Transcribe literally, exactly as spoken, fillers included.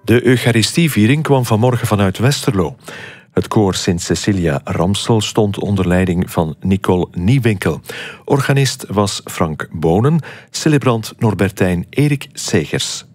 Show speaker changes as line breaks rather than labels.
De Eucharistieviering kwam vanmorgen vanuit Westerlo. Het koor Sint Cecilia Ramsel stond onder leiding van Nicole Niewinkel. Organist was Frank Bonen, celebrant Norbertijn Erik Segers.